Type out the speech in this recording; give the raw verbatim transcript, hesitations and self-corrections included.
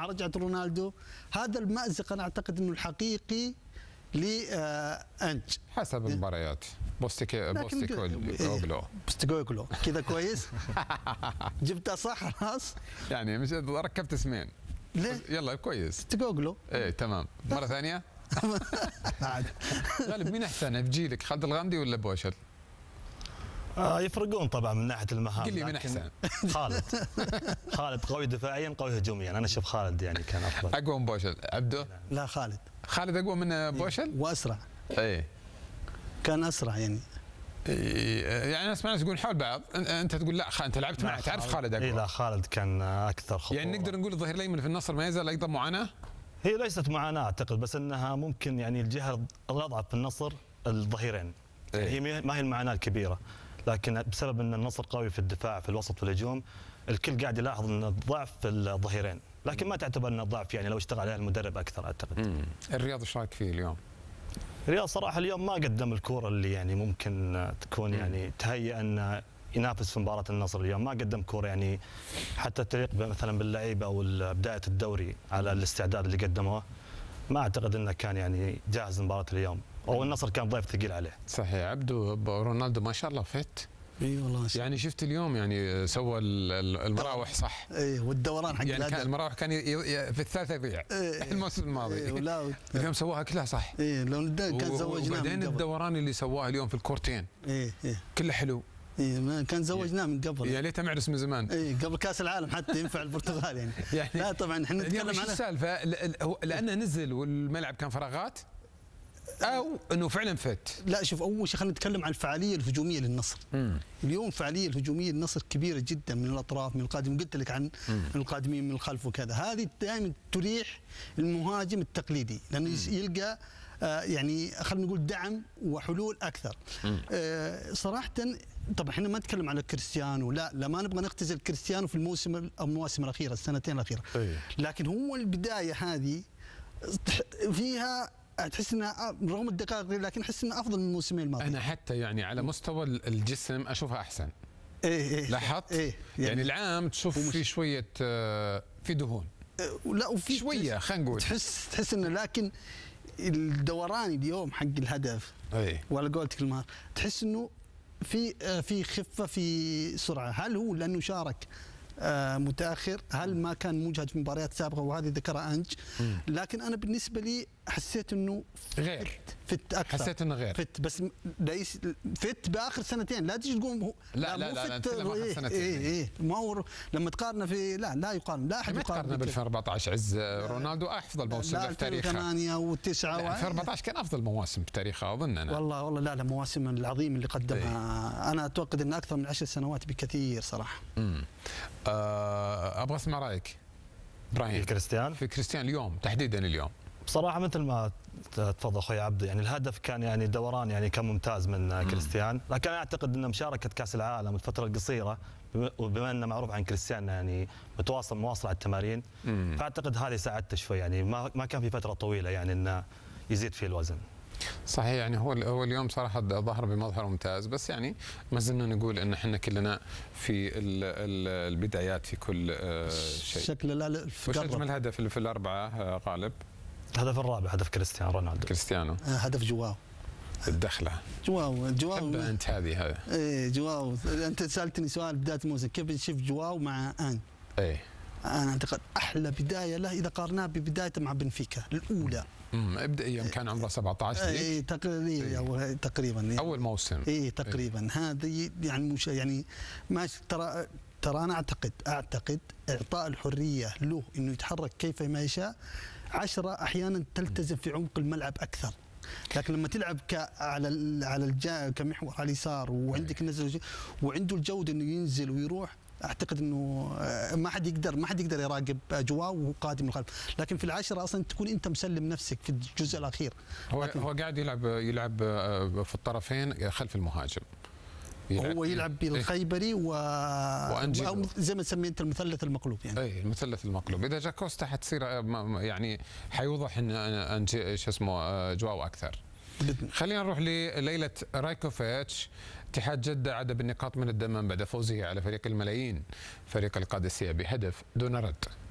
مع رجعة رونالدو. هذا المأزق أنا أعتقد أنه الحقيقي لأنج حسب المباريات. بوستيكوغلو بوستيكوغلو كذا كويس. جبتها صح خلاص يعني مش ركبت اسمين. ليه؟ يلا كويس بوستيكوغلو. ايه تمام. مرة ثانية غالب مين أحسن في جيلك، خالد الغامدي ولا بوشل؟ آه يفرقون طبعا من ناحيه المهام. قل لي مين احسن؟ خالد. خالد قوي دفاعيا قوي هجوميا، انا اشوف خالد يعني كان افضل. اقوى من بوشل. عبده؟ لا خالد. خالد اقوى من بوشل؟ واسرع. ايه كان اسرع يعني. إيه يعني ناس مع ناس يقولون حول بعض، انت تقول لا انت لعبت معه تعرف خالد اقوى. اي لا خالد كان اكثر خطوره. يعني نقدر نقول الظهير الايمن في النصر ما يزال ايضا معاناه؟ هي ليست معاناه اعتقد، بس انها ممكن يعني الجهه الاضعف في النصر الظهيرين. إيه؟ هي ما هي المعاناه الكبيره، لكن بسبب ان النصر قوي في الدفاع في الوسط والهجوم، الكل قاعد يلاحظ ان الضعف في الظهيرين، لكن ما تعتبر انه ضعف يعني لو اشتغل عليها المدرب اكثر اعتقد. امم الرياض ايش رايك فيه اليوم؟ الرياض صراحه اليوم ما قدم الكوره اللي يعني ممكن تكون مم. يعني تهيئ انه ينافس في مباراه النصر اليوم، ما قدم كوره يعني حتى تليق مثلا باللعيبه او بدايه الدوري على الاستعداد اللي قدموه. ما اعتقد انه كان يعني جاهز لمباراه اليوم، او النصر كان ضيف ثقيل عليه. صحيح. عبده رونالدو ما شاء الله فت. اي والله يعني شفت اليوم يعني سوى المراوح صح. اي والدوران حق يعني كان المراوح كان في الثالثه يضيع إيه الموسم الماضي. إيه ولا اليوم سواها كلها صح. اي لو كان زوجناه. وبعدين الدوران اللي سواه اليوم في الكورتين اي اي كله حلو. اي ما كان زوجناه من قبل. يا ليته معرس من زمان. اي قبل كاس العالم حتى ينفع البرتغال يعني. يعني لا طبعا احنا نتكلم عن السالفه لانه نزل والملعب كان فراغات او انه فعلا فت. لا شوف اول شيء خلينا نتكلم عن الفعاليه الهجوميه للنصر. مم. اليوم الفعاليه الهجوميه للنصر كبيره جدا من الاطراف من القادمين، قلت لك عن مم. القادمين من الخلف وكذا، هذه دائما تريح المهاجم التقليدي لانه مم. يلقى آه يعني خلينا نقول دعم وحلول اكثر. آه صراحه طبعا احنا ما نتكلم على كريستيانو، لا لا ما نبغى نختزل كريستيانو في الموسم المواسم الاخيره السنتين الاخيره. أيه. لكن هو البدايه هذه فيها تحس انها رغم الدقائق لكن احس انها افضل من الموسمين الماضيين. انا حتى يعني على مستوى الجسم اشوفها احسن. ايه ايه لاحظت؟ إيه يعني, يعني العام تشوف في شويه في دهون. لا وفي شويه خلينا نقول تحس تحس انه لكن الدوران اليوم حق الهدف ايه ولا قولتك المهار تحس انه في في خفه في سرعه، هل هو لانه شارك آه متاخر؟ هل ما كان مجهد في مباريات سابقه وهذه ذكرها انج؟ مم. لكن انا بالنسبه لي حسيت انه غير فت اكثر. حسيت انه غير فت بس ليس فت باخر سنتين، لا تجي تقول هو لا لا لا, لا انت لما إيه سنتين ايه ايه ما هو لما تقارنه في لا لا يقارن لا احد يقارن ب ألفين وأربعة عشر عز رونالدو افضل موسم له في تاريخه. ثمانية وتسعة ألفين وأربعة عشر كان افضل مواسم في تاريخه اظن انا. والله والله لا لا مواسم العظيم اللي قدمها إيه. انا اتوقع انه اكثر من عشر سنوات بكثير صراحه. امم آه ابغى اسمع رايك ابراهيم في كريستيان في كريستيان اليوم تحديدا اليوم. بصراحه مثل ما تفضل اخوي عبده يعني الهدف كان يعني دوران يعني كان ممتاز من مم. كريستيان، لكن انا اعتقد ان مشاركه كاس العالم الفتره القصيره وبما انه معروف عن كريستيان يعني متواصل مواصل على التمارين مم. فاعتقد هذه ساعدته شوي يعني ما ما كان في فتره طويله يعني انه يزيد فيه الوزن. صحيح يعني هو هو اليوم صراحه ظهر بمظهر ممتاز، بس يعني ما زلنا نقول ان احنا كلنا في البدايات في كل شيء. شكل لا وش اجمل هدف اللي في الاربعه غالب؟ الهدف الرابع هدف كريستيانو رونالدو. كريستيانو هدف جواو الدخله جواو جواو انت هذه هذا ايه جواو. انت سالتني سؤال بدايه الموسم كيف تشوف جواو مع ان؟ ايه انا اعتقد احلى بدايه له اذا قارناه ببدايته مع بنفيكا الاولى. امم ابدا ايام كان عمره سبعة عشر ذيك اي تقريبا إيه. تقريبا اول موسم اي تقريبا إيه. هذه يعني مش يعني ماشي ترى ترى انا اعتقد اعتقد اعطاء الحريه له انه يتحرك كيف ما يشاء. عشرة احيانا تلتزم في عمق الملعب اكثر، لكن لما تلعب على على الجا كمحور على اليسار وعندك نزل وعنده الجوده انه ينزل ويروح، اعتقد انه ما حد يقدر ما حد يقدر يراقب جواو وهو قادم من الخلف، لكن في العشره اصلا تكون انت مسلم نفسك في الجزء الاخير. هو هو قاعد يلعب يلعب في الطرفين خلف المهاجم. يلعب هو يلعب بالخيبري و او زي ما تسميه انت المثلث المقلوب يعني. اي المثلث المقلوب، اذا جا كوستا حتصير يعني حيوضح ان ان شو اسمه جواو اكثر. خلينا نروح لليله رايكوفيتش. اتحاد جده عاد بالنقاط من الدمام بعد فوزه على فريق الملايين فريق القادسيه بهدف دون رد.